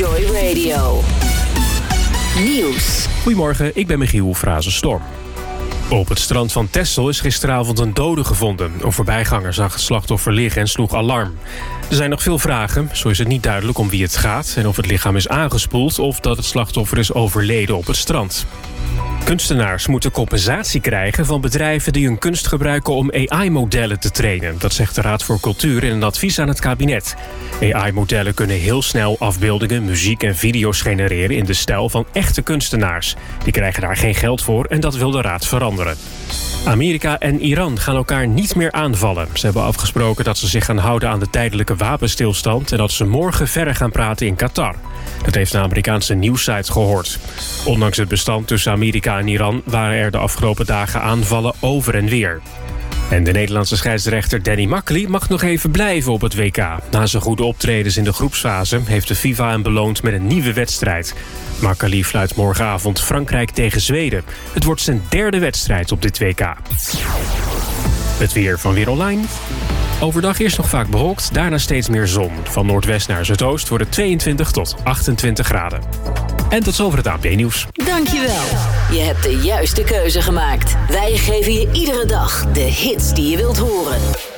Joy Radio. Nieuws. Goedemorgen, ik ben Michiel Frazenstorm. Op het strand van Texel is gisteravond een dode gevonden. Een voorbijganger zag het slachtoffer liggen en sloeg alarm. Er zijn nog veel vragen. Zo is het niet duidelijk om wie het gaat en of het lichaam is aangespoeld of dat het slachtoffer is overleden op het strand. Kunstenaars moeten compensatie krijgen van bedrijven die hun kunst gebruiken om AI-modellen te trainen. Dat zegt de Raad voor Cultuur in een advies aan het kabinet. AI-modellen kunnen heel snel afbeeldingen, muziek en video's genereren in de stijl van echte kunstenaars. Die krijgen daar geen geld voor en dat wil de Raad veranderen. Amerika en Iran gaan elkaar niet meer aanvallen. Ze hebben afgesproken dat ze zich gaan houden aan de tijdelijke wapenstilstand en dat ze morgen verder gaan praten in Qatar. Dat heeft een Amerikaanse nieuwssite gehoord. Ondanks het bestand tussen Amerika en Iran waren er de afgelopen dagen aanvallen over en weer. En de Nederlandse scheidsrechter Danny Makkely mag nog even blijven op het WK. Na zijn goede optredens in de groepsfase heeft de FIFA hem beloond met een nieuwe wedstrijd. Makkely fluit morgenavond Frankrijk tegen Zweden. Het wordt zijn derde wedstrijd op dit WK. Het weer van Weer Online. Overdag eerst nog vaak bewolkt, daarna steeds meer zon. Van noordwest naar zuidoost wordt het 22 tot 28 graden. En tot zover het ANP-nieuws. Dankjewel. Je hebt de juiste keuze gemaakt. Wij geven je iedere dag de hits die je wilt horen.